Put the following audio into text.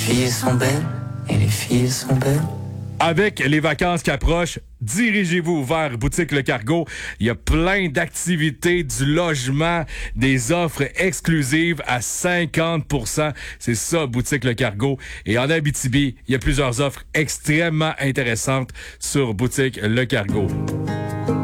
filles sont belles et les filles sont belles. Avec les vacances qui approchent, dirigez-vous vers Boutique Le Cargo. Il y a plein d'activités, du logement, des offres exclusives à 50%. C'est ça, Boutique Le Cargo. Et en Abitibi, il y a plusieurs offres extrêmement intéressantes sur Boutique Le Cargo.